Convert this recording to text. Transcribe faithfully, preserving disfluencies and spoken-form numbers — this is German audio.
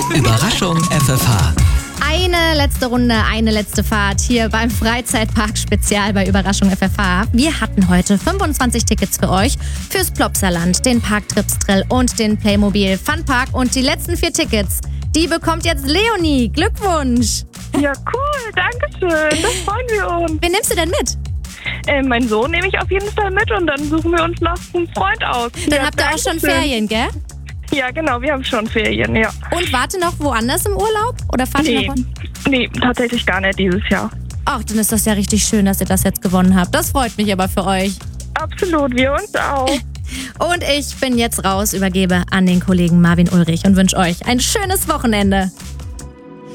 Überraschung F F H. Eine letzte Runde, eine letzte Fahrt hier beim Freizeitpark-Spezial bei Überraschung F F H. Wir hatten heute fünfundzwanzig Tickets für euch fürs Plopsaland, den Park Tripstrill und den Playmobil Funpark. Und die letzten vier Tickets, die bekommt jetzt Leonie. Glückwunsch! Ja, cool, danke schön. Das freuen wir uns. Wen nimmst du denn mit? Äh, meinen Sohn nehme ich auf jeden Fall mit und dann suchen wir uns noch einen Freund aus. Dann ja, habt ihr auch schon schön. Ferien, gell? Ja, genau, wir haben schon Ferien, ja. Und warte noch woanders im Urlaub? Oder fahrt ihr Nee, noch? nee, tatsächlich gar nicht dieses Jahr. Ach, dann ist das ja richtig schön, dass ihr das jetzt gewonnen habt. Das freut mich aber für euch. Absolut, wir uns auch. Und ich bin jetzt raus, übergebe an den Kollegen Marvin Ulrich und wünsche euch ein schönes Wochenende.